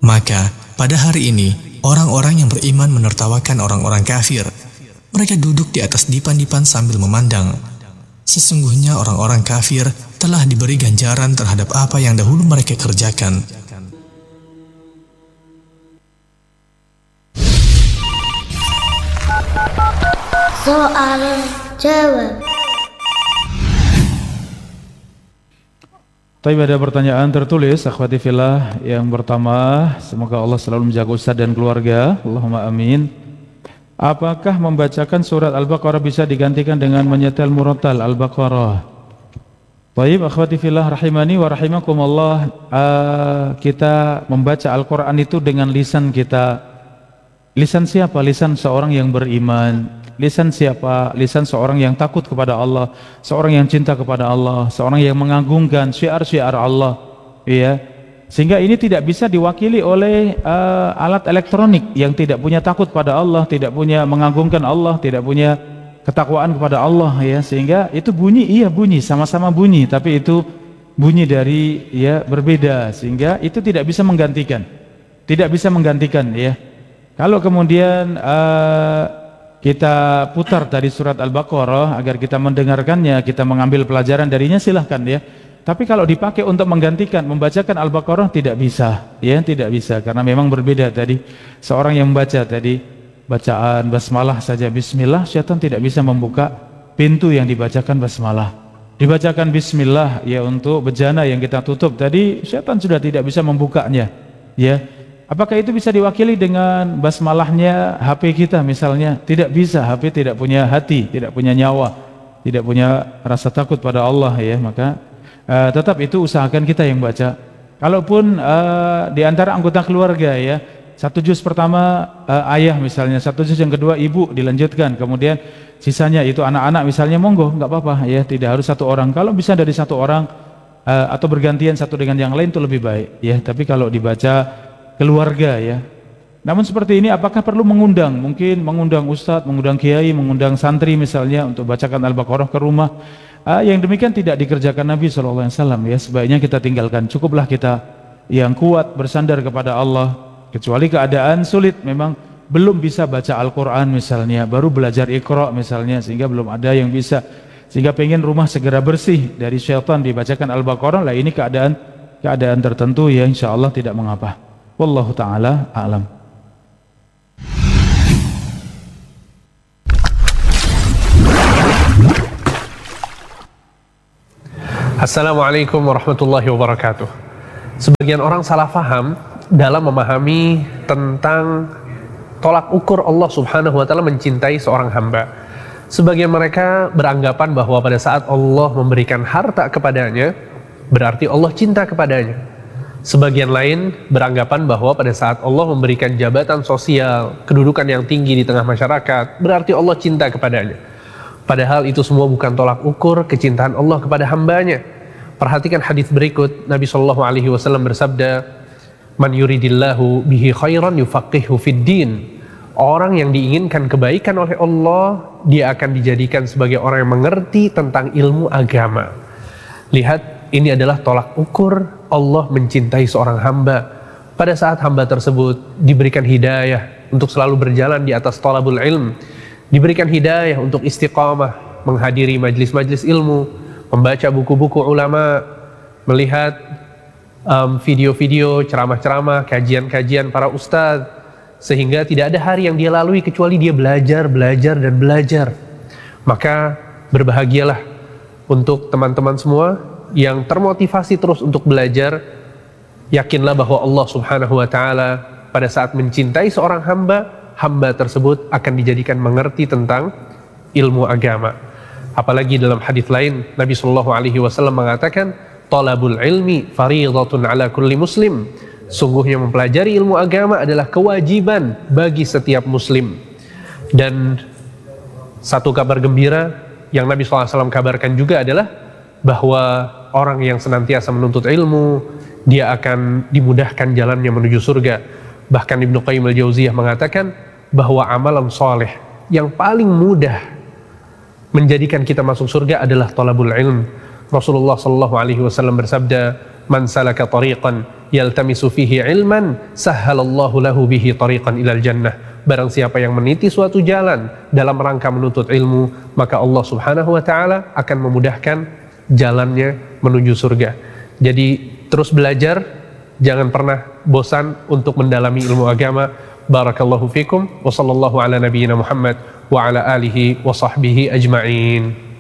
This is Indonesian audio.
Maka pada hari ini orang-orang yang beriman menertawakan orang-orang kafir. Mereka duduk di atas dipan-dipan sambil memandang. Sesungguhnya orang-orang kafir telah diberi ganjaran terhadap apa yang dahulu mereka kerjakan. Soal jawab. Tapi ada pertanyaan tertulis, akhwati fillah. Yang pertama, semoga Allah selalu menjaga Ustaz dan keluarga, Allahumma amin. Apakah membacakan surat Al-Baqarah bisa digantikan dengan menyetel murattal Al-Baqarah? Baik, akhwati fillah rahimani wa rahimakumullah. Kita membaca Al-Quran itu dengan lisan kita. Lisan siapa? Lisan seorang yang beriman. Lisan siapa? Lisan seorang yang takut kepada Allah, seorang yang cinta kepada Allah, seorang yang mengagungkan syiar-syiar Allah, ya. Sehingga ini tidak bisa diwakili oleh alat elektronik yang tidak punya takut pada Allah, tidak punya mengagungkan Allah, tidak punya ketakwaan kepada Allah, ya. Sehingga itu bunyi, iya bunyi, sama-sama bunyi, tapi itu bunyi dari ya berbeda, sehingga itu tidak bisa menggantikan. Tidak bisa menggantikan, ya. Kalau kemudian kita putar dari surat Al-Baqarah agar kita mendengarkannya, kita mengambil pelajaran darinya, silahkan, ya. Tapi kalau dipakai untuk menggantikan membacakan Al-Baqarah tidak bisa, ya, tidak bisa, karena memang berbeda tadi. Seorang yang membaca tadi bacaan basmalah saja bismillah, syaitan tidak bisa membuka pintu yang dibacakan basmalah. Dibacakan bismillah ya untuk bejana yang kita tutup tadi, syaitan sudah tidak bisa membukanya, ya. Apakah itu bisa diwakili dengan basmalahnya HP kita misalnya? Tidak bisa, HP tidak punya hati, tidak punya nyawa, tidak punya rasa takut pada Allah, ya. Maka tetap itu usahakan kita yang baca. Kalaupun di antara anggota keluarga, ya, satu juz pertama ayah misalnya, satu juz yang kedua ibu, dilanjutkan, kemudian sisanya itu anak-anak misalnya, monggo, nggak apa-apa, ya, tidak harus satu orang. Kalau bisa dari satu orang atau bergantian satu dengan yang lain itu lebih baik, ya. Tapi kalau dibaca keluarga, ya. Namun seperti ini apakah perlu mengundang? Mungkin mengundang ustadz, mengundang kiai, mengundang santri misalnya untuk bacakan Al-Baqarah ke rumah. Yang demikian tidak dikerjakan Nabi SAW, ya. Sebaiknya kita tinggalkan. Cukuplah kita yang kuat bersandar kepada Allah. Kecuali keadaan sulit, memang belum bisa baca Al-Quran misalnya, baru belajar Iqra misalnya, sehingga belum ada yang bisa, sehingga pengen rumah segera bersih dari syaitan, dibacakan Al-Baqarah. Lah ini keadaan tertentu, ya, insya Allah tidak mengapa. Wallahu ta'ala a'lam. Assalamualaikum warahmatullahi wabarakatuh. Sebagian orang salah faham dalam memahami tentang tolak ukur Allah subhanahu wa ta'ala mencintai seorang hamba. Sebagian mereka beranggapan bahwa pada saat Allah memberikan harta kepadanya, berarti Allah cinta kepadanya. Sebagian lain beranggapan bahwa pada saat Allah memberikan jabatan sosial, kedudukan yang tinggi di tengah masyarakat, berarti Allah cinta kepadanya. Padahal itu semua bukan tolak ukur kecintaan Allah kepada hambanya. Perhatikan hadis berikut, Nabi SAW bersabda, "Man yuridillahu bihi khairan yufaqihu fid din." Orang yang diinginkan kebaikan oleh Allah, dia akan dijadikan sebagai orang yang mengerti tentang ilmu agama. Lihat, ini adalah tolak ukur Allah mencintai seorang hamba. Pada saat hamba tersebut diberikan hidayah untuk selalu berjalan di atas thalabul ilm, diberikan hidayah untuk istiqamah, menghadiri majlis-majlis ilmu, membaca buku-buku ulama, melihat video-video, ceramah-ceramah, kajian-kajian para ustadz, sehingga tidak ada hari yang dia lalui kecuali dia belajar, dan belajar. Maka berbahagialah untuk teman-teman semua yang termotivasi terus untuk belajar. Yakinlah bahwa Allah subhanahu wa ta'ala pada saat mencintai seorang hamba, hamba tersebut akan dijadikan mengerti tentang ilmu agama. Apalagi dalam hadis lain Nabi SAW mengatakan, talabul ilmi fariidatun ala kulli muslim. Sungguhnya mempelajari ilmu agama adalah kewajiban bagi setiap muslim. Dan satu kabar gembira yang Nabi SAW kabarkan juga adalah bahwa orang yang senantiasa menuntut ilmu, dia akan dimudahkan jalannya menuju surga. Bahkan Ibnu Qayyim al-Jauziyah mengatakan bahwa amalan soleh yang paling mudah menjadikan kita masuk surga adalah thalabul ilm. Rasulullah SAW bersabda, "Man salaka tariqan yaltamisu fihi ilman sahhalallahu lahu bihi tariqan ilal jannah. Barang siapa yang meniti suatu jalan dalam rangka menuntut ilmu, maka Allah Subhanahu wa taala akan memudahkan jalannya menuju surga. Jadi terus belajar, jangan pernah bosan untuk mendalami ilmu agama. Barakallahu fikum wa sallallahu ala nabiyyina Muhammad wa ala alihi wa sahbihi ajma'in.